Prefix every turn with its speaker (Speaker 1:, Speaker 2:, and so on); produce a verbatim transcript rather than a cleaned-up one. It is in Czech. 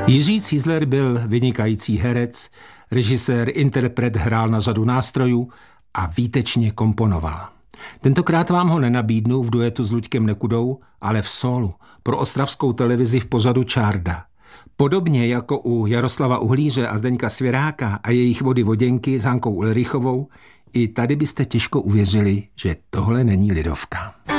Speaker 1: Jiří Cízler byl vynikající herec, režisér, interpret, hrál na řadu nástrojů a výtečně komponoval. Tentokrát vám ho nenabídnu v duetu s Luďkem Nekudou, ale v sólu pro ostravskou televizi v pořadu Čárda. Podobně jako u Jaroslava Uhlíře a Zdeňka Svěráka a jejich Vody voděnky s Hankou Ulrichovou, i tady byste těžko uvěřili, že tohle není lidovka.